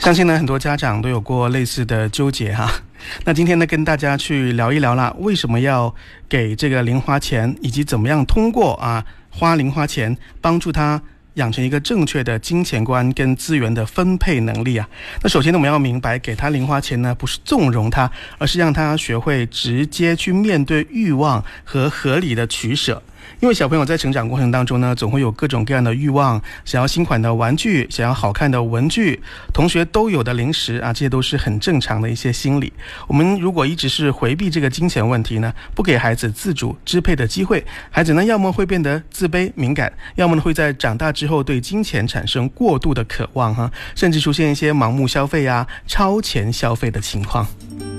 相信呢很多家长都有过类似的纠结哈。那今天呢跟大家去聊一聊啦，为什么要给这个零花钱，以及怎么样通过花零花钱帮助他养成一个正确的金钱观跟资源的分配能力啊。那首先呢我们要明白，给他零花钱呢不是纵容他，而是让他学会直接去面对欲望和合理的取舍。因为小朋友在成长过程当中呢，总会有各种各样的欲望，想要新款的玩具，想要好看的文具，同学都有的零食啊，这些都是很正常的一些心理。我们如果一直是回避这个金钱问题呢，不给孩子自主支配的机会，孩子呢要么会变得自卑敏感，要么呢会在长大之后对金钱产生过度的渴望甚至出现一些盲目消费超前消费的情况。